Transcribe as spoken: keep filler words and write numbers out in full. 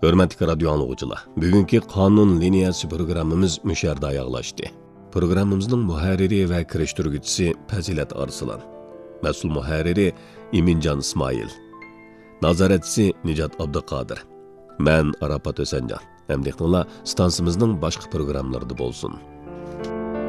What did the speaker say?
Hörmətli radio anlıqçılar, bugünkü qanun liniyası programımız müşərdə ayaqlaşdı. Programımızın mühərriri və kirişdirgüçüsü Pəzilət Arslan, məsul mühərriri İmincan İsmail, nazaretçisi Nicat Abduqadir. Mən Arafat Ösəncan. Əmdəxtənlər stansımızın başqa proqramlarında bolsun.